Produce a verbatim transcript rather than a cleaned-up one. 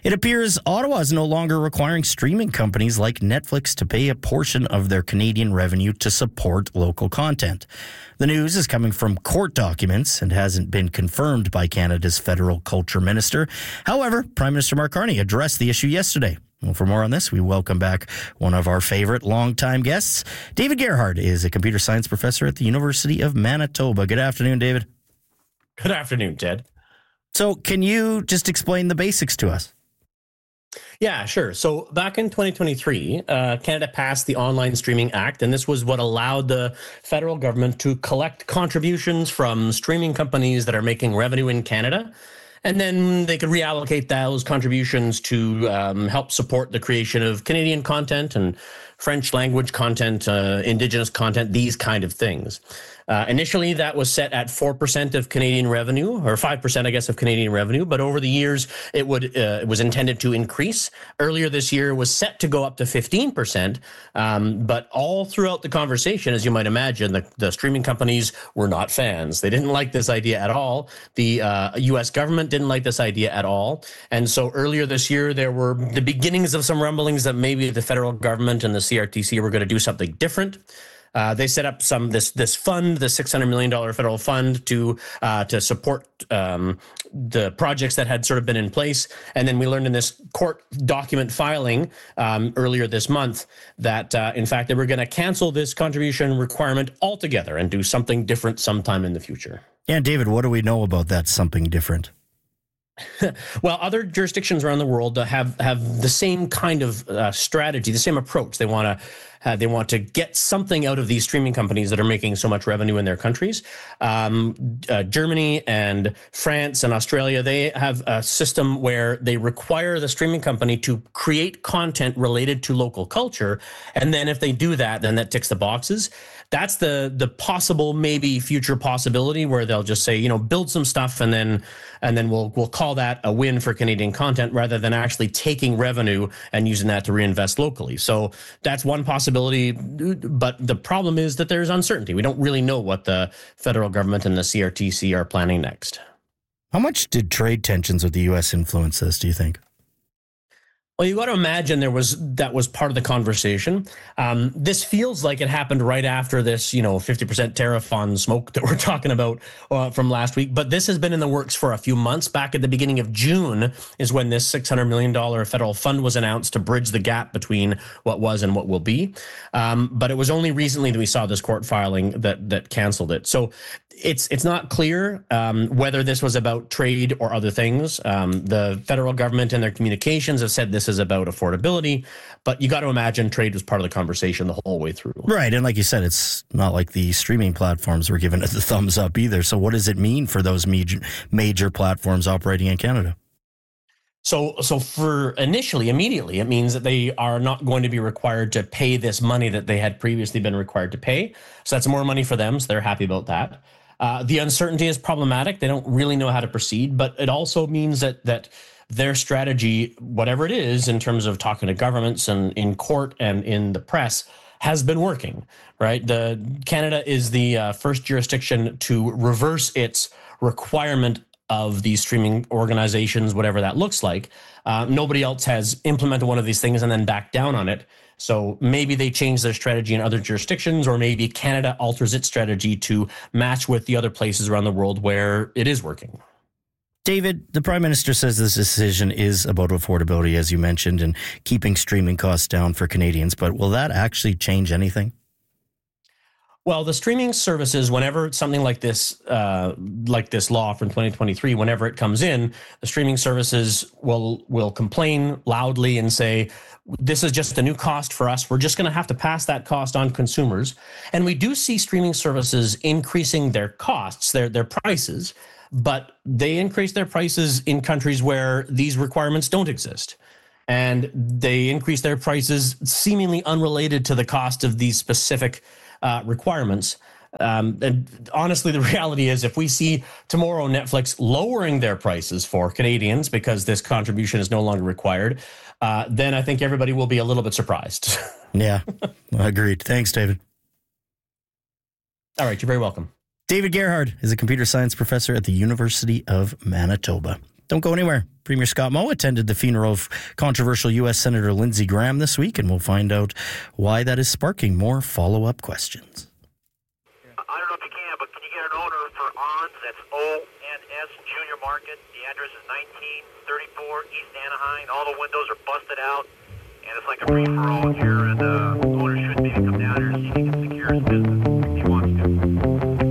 It appears Ottawa is no longer requiring streaming companies like Netflix to pay a portion of their Canadian revenue to support local content. The news is coming from court documents and hasn't been confirmed by Canada's federal culture minister. However, Prime Minister Mark Carney addressed the issue yesterday. Well, for more on this, we welcome back one of our favorite longtime guests. David Gerhard is a computer science professor at the University of Manitoba. Good afternoon, David. Good afternoon, Ted. So can you just explain the basics to us? Yeah, sure. So back in twenty twenty-three, uh, Canada passed the Online Streaming Act, and this was what allowed the federal government to collect contributions from streaming companies that are making revenue in Canada. And then they could reallocate those contributions to um, help support the creation of Canadian content and French language content, uh, Indigenous content, these kind of things. Uh, initially, that was set at four percent of Canadian revenue, or five percent, I guess, of Canadian revenue. But over the years, it would uh, it was intended to increase. Earlier this year, it was set to go up to fifteen percent. Um, but all throughout the conversation, as you might imagine, the, the streaming companies were not fans. They didn't like this idea at all. The uh, U S government didn't like this idea at all. And so earlier this year, there were the beginnings of some rumblings that maybe the federal government and the C R T C were going to do something different. Uh, they set up some this this fund, the six hundred million dollars federal fund, to uh, to support um, the projects that had sort of been in place. And then we learned in this court document filing um, earlier this month that, uh, in fact, they were going to cancel this contribution requirement altogether and do something different sometime in the future. Yeah, David, what do we know about that something different? Well, other jurisdictions around the world have have the same kind of uh, strategy, the same approach. They want to uh, they want to get something out of these streaming companies that are making so much revenue in their countries. Um, uh, Germany and France and Australia, they have a system where they require the streaming company to create content related to local culture, and then if they do that, then that ticks the boxes. That's the the possible, maybe future possibility where they'll just say, you know, build some stuff and then and then we'll we'll call that a win for Canadian content rather than actually taking revenue and using that to reinvest locally. So that's one possibility. But the problem is that there's uncertainty. We don't really know what the federal government and the C R T C are planning next. How much did trade tensions with the U S influence this, do you think? Well, you got to imagine there was that was part of the conversation. Um, this feels like it happened right after this, you know, fifty percent tariff on smoke that we're talking about uh, from last week. But this has been in the works for a few months. Back at the beginning of June is when this six hundred million dollars federal fund was announced to bridge the gap between what was and what will be. Um, but it was only recently that we saw this court filing that that canceled it. So it's it's not clear um, whether this was about trade or other things. Um, the federal government and their communications have said this is about affordability, but you got to imagine trade was part of the conversation the whole way through. Right, and like you said, it's not like the streaming platforms were giving it the thumbs up either. So what does it mean for those major, major platforms operating in Canada? So, so for initially, immediately, it means that they are not going to be required to pay this money that they had previously been required to pay. So that's more money for them, so they're happy about that. Uh, the uncertainty is problematic. They don't really know how to proceed, but it also means that that their strategy, whatever it is, in terms of talking to governments and in court and in the press, has been working, right? The Canada is the uh, first jurisdiction to reverse its requirement of these streaming organizations, whatever that looks like. Uh, nobody else has implemented one of these things and then backed down on it. So maybe they change their strategy in other jurisdictions, or maybe Canada alters its strategy to match with the other places around the world where it is working. David, the Prime Minister says this decision is about affordability, as you mentioned, and keeping streaming costs down for Canadians. But will that actually change anything? Well, the streaming services, whenever something like this, uh, like this law from twenty twenty-three, whenever it comes in, the streaming services will will complain loudly and say, this is just a new cost for us. We're just going to have to pass that cost on consumers. And we do see streaming services increasing their costs, their their prices, but they increase their prices in countries where these requirements don't exist. And they increase their prices seemingly unrelated to the cost of these specific uh, requirements. Um, and honestly, the reality is if we see tomorrow Netflix lowering their prices for Canadians because this contribution is no longer required, uh, then I think everybody will be a little bit surprised. Yeah, agreed. Thanks, David. All right, you're very welcome. David Gerhard is a computer science professor at the University of Manitoba. Don't go anywhere. Premier Scott Moe attended the funeral of controversial U S Senator Lindsey Graham this week, and we'll find out why that is sparking more follow-up questions. I don't know if you can, but can you get an owner for O N S? That's O N S Junior Market. The address is nineteen thirty-four East Anaheim. All the windows are busted out, and it's like a free-for-all here in uh,